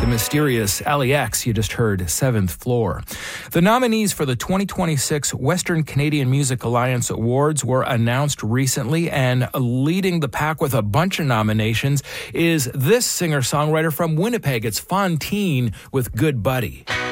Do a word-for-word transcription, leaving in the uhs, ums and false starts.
mysterious L E X, you just heard Seventh Floor. The nominees for the twenty twenty-six Western Canadian Music Alliance Awards were announced recently, and leading the pack with a bunch of nominations is this singer-songwriter from Winnipeg. It's Fontaine with Good Buddy.